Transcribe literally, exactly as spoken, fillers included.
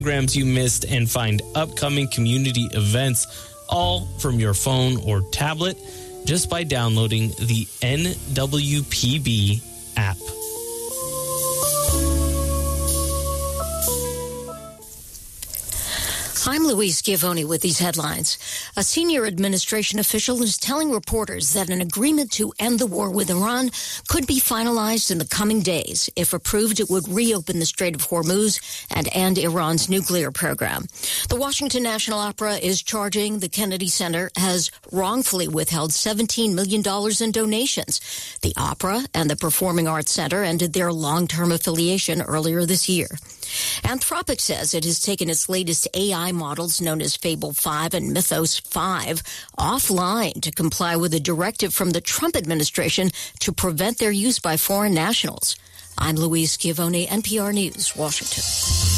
programs you missed, and find upcoming community events, all from your phone or tablet, just by downloading the N W P B app. I'm Louise Schiavone with these headlines. A senior administration official is telling reporters that an agreement to end the war with Iran could be finalized in the coming days. If approved, it would reopen the Strait of Hormuz and end Iran's nuclear program. The Washington National Opera is charging the Kennedy Center has wrongfully withheld seventeen million dollars in donations. The opera and the Performing Arts Center ended their long-term affiliation earlier this year. Anthropic says it has taken its latest A I models known as Fable five and Mythos five offline to comply with a directive from the Trump administration to prevent their use by foreign nationals. I'm Louise Schiavone, N P R News, Washington.